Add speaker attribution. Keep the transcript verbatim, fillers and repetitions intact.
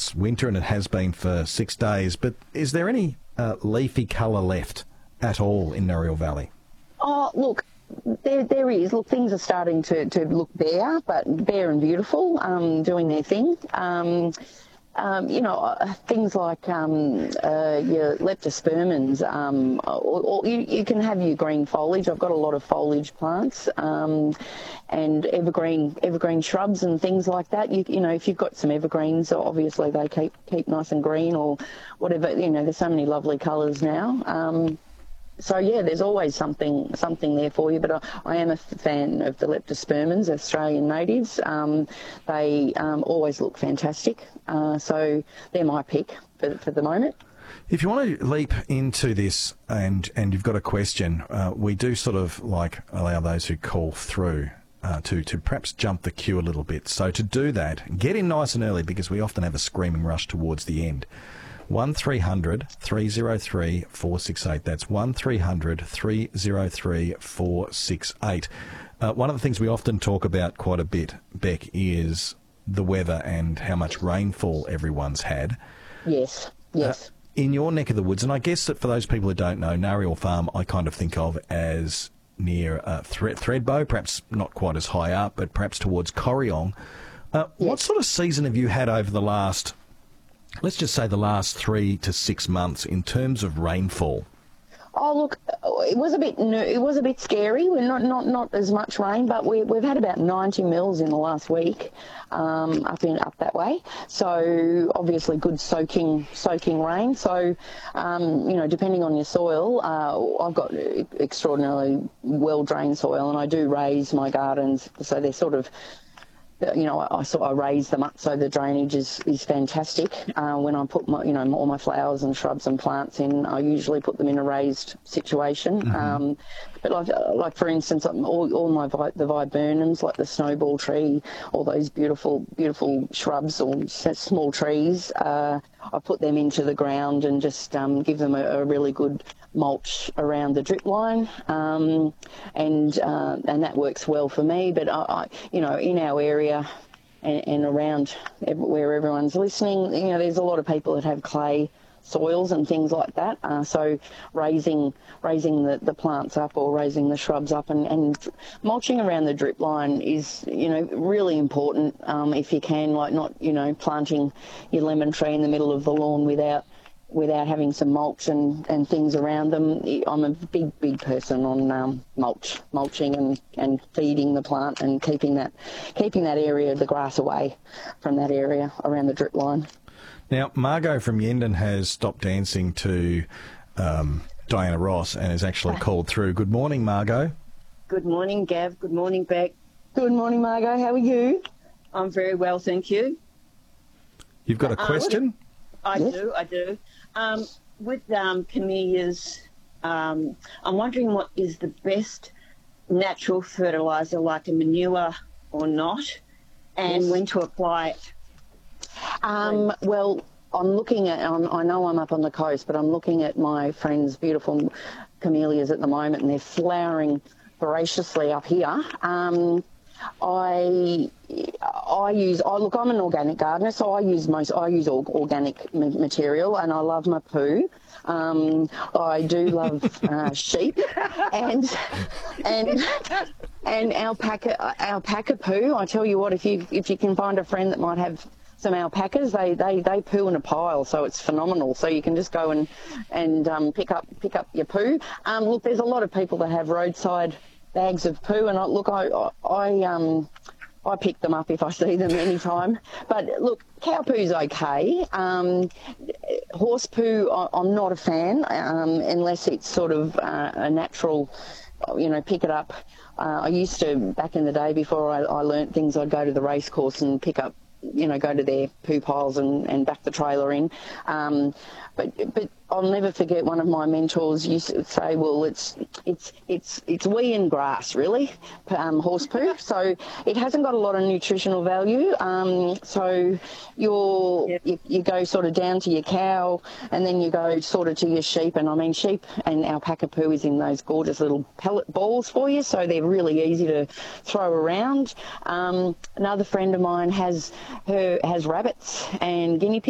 Speaker 1: it's winter and it has been for six days, but is there any uh, leafy colour left at all in Nariel Valley?
Speaker 2: Oh, look, there there is. Look, things are starting to, to look bare, but bare and beautiful, um, doing their thing. Um, um, you know, uh, things like um, uh, your leptospermins, um, or, or you, you can have your green foliage. I've got a lot of foliage plants um, and evergreen evergreen shrubs and things like that. You, you know, if you've got some evergreens, obviously they keep keep nice and green or whatever. You know, there's so many lovely colours now. Um, So, yeah, there's always something something there for you, but I, I am a fan of the leptospermins, Australian natives. Um, they um, always look fantastic, uh, so they're my pick for, for the moment.
Speaker 1: If you want to leap into this and, and you've got a question, uh, we do sort of like allow those who call through uh, to, to perhaps jump the queue a little bit. So to do that, get in nice and early because we often have a screaming rush towards the end. one three hundred three oh three four six eight. That's one three hundred three oh three four six eight. Uh, one of the things we often talk about quite a bit, Beck, is the weather and how much rainfall everyone's had.
Speaker 2: Yes, yes.
Speaker 1: Uh, in your neck of the woods, and I guess that for those people who don't know, Nariel Farm I kind of think of as near uh, Thre- Thredbo, perhaps not quite as high up, but perhaps towards Corryong. Uh,
Speaker 2: yes.
Speaker 1: What sort of season have you had over the last... let's just say the last three to six months in terms of rainfall?
Speaker 2: Oh, look, it was a bit it was a bit scary. We're not not, not as much rain, but we, we've had about ninety mils in the last week um, up in up that way. So obviously good soaking soaking rain. So um, you know, depending on your soil, uh, I've got extraordinarily well drained soil, and I do raise my gardens, so they're sort of. You know, I, I sort of raise them up so the drainage is, is fantastic. Uh, when I put my, you know, all my flowers and shrubs and plants in, I usually put them in a raised situation. Mm-hmm. Um, but like, like for instance, all, all my vi- the viburnums, like the snowball tree, all those beautiful, beautiful shrubs or small trees, uh, I put them into the ground and just um, give them a, a really good mulch around the drip line, um, and uh, and that works well for me. But I, I you know, in our area and, and around where everyone's listening, you know, there's a lot of people that have clay soils and things like that. Uh, so raising raising the, the plants up or raising the shrubs up and, and mulching around the drip line is, you know, really important um, if you can, like not, you know, planting your lemon tree in the middle of the lawn without without having some mulch and, and things around them. I'm a big, big person on um, mulch, mulching and, and feeding the plant and keeping that keeping that area of the grass away from that area around the drip line.
Speaker 1: Now, Margot from Yendon has stopped dancing to um, Diana Ross and has actually called through. Good morning, Margot.
Speaker 3: Good morning, Gav. Good morning, Beck.
Speaker 2: Good morning, Margot. How are you?
Speaker 3: I'm very well, thank you.
Speaker 1: You've got a question?
Speaker 3: Uh, I
Speaker 2: yes.
Speaker 3: do, I do. Um, with um, camellias, um, I'm wondering what is the best natural fertiliser, like a manure or not, and
Speaker 2: yes.
Speaker 3: when to apply it.
Speaker 2: Um, well, I'm looking at, I'm, I know I'm up on the coast, but I'm looking at my friend's beautiful camellias at the moment, and they're flowering voraciously up here. Um, I I use I look I'm an organic gardener, so I use most I use all organic material, and I love my poo. Um, I do love uh, sheep and and and alpaca alpaca poo. I tell you what, if you if you can find a friend that might have some alpacas, they, they, they poo in a pile, so it's phenomenal. So you can just go and and um, pick up pick up your poo. Um, look, there's a lot of people that have roadside bags of poo, and I, look, I, I, um, I pick them up if I see them anytime. But look, cow poo's okay. Um, horse poo, I, I'm not a fan um, unless it's sort of uh, a natural, you know, pick it up. Uh, I used to, back in the day before I, I learnt things, I'd go to the race course and pick up, you know, go to their poo piles and, and back the trailer in. Um, but but I'll never forget one of my mentors used to say, well, it's it's it's it's wee and grass, really, um, horse poo. So it hasn't got a lot of nutritional value. Um, so you're, yep. you, you go sort of down to your cow, and then you go sort of to your sheep. And I mean, sheep and alpaca poo is in those gorgeous little pellet balls for you, so they're really easy to throw around. Um, another friend of mine has her has rabbits and guinea pigs.